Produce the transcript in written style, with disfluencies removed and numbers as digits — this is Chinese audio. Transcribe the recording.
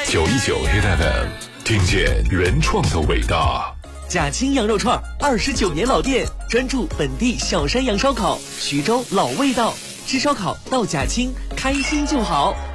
919 Hit FM， 听见原创的伟大。 贾青羊肉串29年老店，专注本地小山羊烧烤，徐州老味道。吃烧烤到贾青，开心就好。